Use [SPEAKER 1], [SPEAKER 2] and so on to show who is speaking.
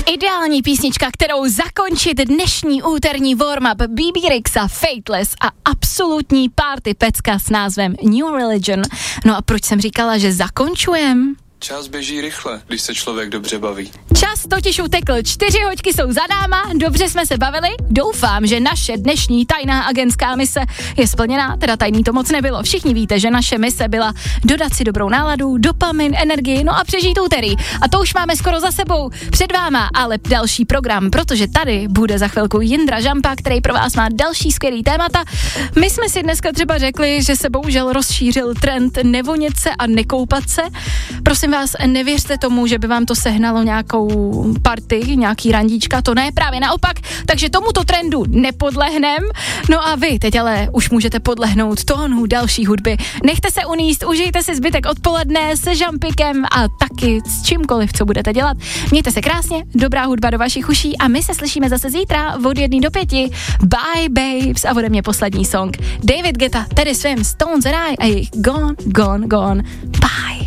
[SPEAKER 1] Ideální písnička, kterou zakončit dnešní úterní warm-up BB Rexa, Fateless a absolutní party pecka s názvem New Religion. No a proč jsem říkala, že zakončujem?
[SPEAKER 2] Čas běží rychle, když se člověk dobře baví.
[SPEAKER 1] Čas totiž utekl, 4 hoďky jsou za náma, dobře jsme se bavili, doufám, že naše dnešní tajná agentská mise je splněná, teda tajný to moc nebylo, všichni víte, že naše mise byla dodat si dobrou náladu, dopamin, energii, no a přežít úterý. A to už máme skoro za sebou, před váma ale další program, protože tady bude za chvilku Jindra Žampa, který pro vás má další skvělý témata. My jsme si dneska třeba řekli, že se bohužel rozšířil trend nevonit se a nekoupat se. Prosím vás, nevěřte tomu, že by vám to sehnalo nějakou party, nějaký randíčka, to ne, právě naopak, takže tomuto trendu nepodlehnem. No a vy teď ale už můžete podlehnout tónu další hudby. Nechte se uníst, užijte si zbytek odpoledne se Žampikem a taky s čímkoliv, co budete dělat. Mějte se krásně, dobrá hudba do vašich uší a my se slyšíme zase zítra od 1 do 5. Bye babes a ode mě poslední song. David Guetta, Teddy Swims, Stones and I a jejich Gone, Gone, Gone. Bye.